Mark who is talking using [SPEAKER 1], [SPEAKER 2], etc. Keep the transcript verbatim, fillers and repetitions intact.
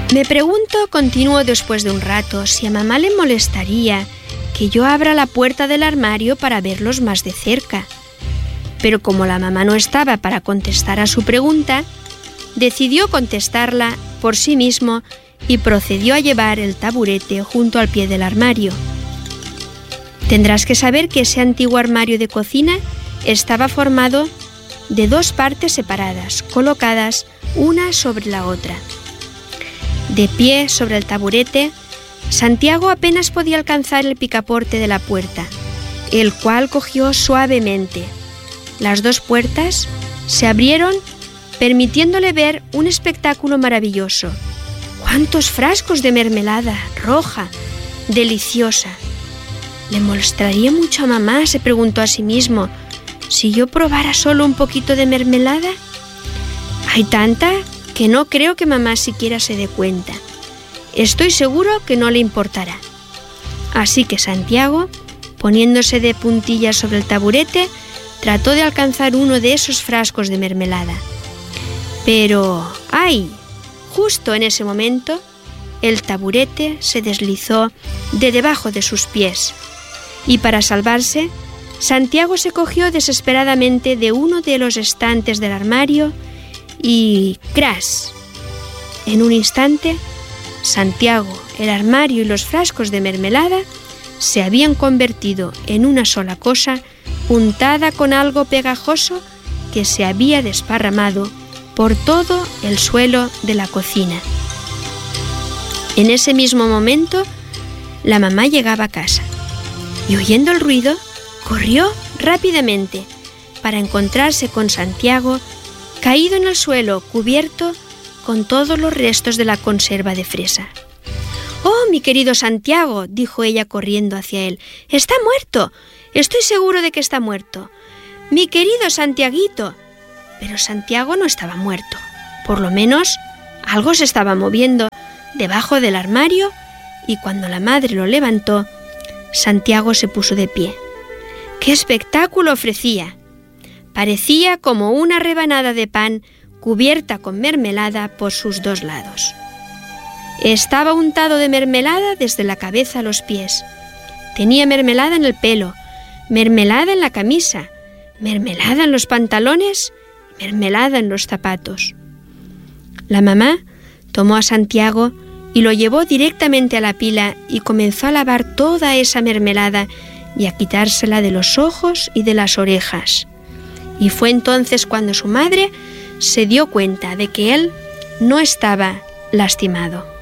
[SPEAKER 1] Me pregunto, continuó después de un rato, si a mamá le molestaría que yo abra la puerta del armario para verlos más de cerca. Pero como la mamá no estaba para contestar a su pregunta, decidió contestarla por sí mismo y procedió a llevar el taburete junto al pie del armario. Tendrás que saber que ese antiguo armario de cocina estaba formado de dos partes separadas, colocadas una sobre la otra. De pie sobre el taburete, Santiago apenas podía alcanzar el picaporte de la puerta, el cual cogió suavemente. Las dos puertas se abrieron, permitiéndole ver un espectáculo maravilloso. ¡Cuántos frascos de mermelada roja, deliciosa! ¿Le molestaría mucho a mamá?, se preguntó a sí mismo, si yo probara solo un poquito de mermelada. Hay tanta que no creo que mamá siquiera se dé cuenta. Estoy seguro que no le importará. Así que Santiago, poniéndose de puntillas sobre el taburete, trató de alcanzar uno de esos frascos de mermelada. Pero, ¡ay! Justo en ese momento, el taburete se deslizó de debajo de sus pies. Y para salvarse, Santiago se cogió desesperadamente de uno de los estantes del armario y ¡cras! En un instante, Santiago, el armario y los frascos de mermelada se habían convertido en una sola cosa untada con algo pegajoso que se había desparramado por todo el suelo de la cocina. En ese mismo momento, la mamá llegaba a casa y, oyendo el ruido, corrió rápidamente para encontrarse con Santiago caído en el suelo, cubierto con todos los restos de la conserva de fresa. «Oh, mi querido Santiago», dijo ella corriendo hacia él, «está muerto. Estoy seguro de que está muerto. Mi querido Santiaguito». Pero Santiago no estaba muerto. Por lo menos algo se estaba moviendo debajo del armario y cuando la madre lo levantó, Santiago se puso de pie. ¡Qué espectáculo ofrecía! Parecía como una rebanada de pan cubierta con mermelada por sus dos lados. Estaba untado de mermelada desde la cabeza a los pies. Tenía mermelada en el pelo, mermelada en la camisa, mermelada en los pantalones, mermelada en los zapatos. La mamá tomó a Santiago y lo llevó directamente a la pila y comenzó a lavar toda esa mermelada y a quitársela de los ojos y de las orejas. Y fue entonces cuando su madre se dio cuenta de que él no estaba lastimado.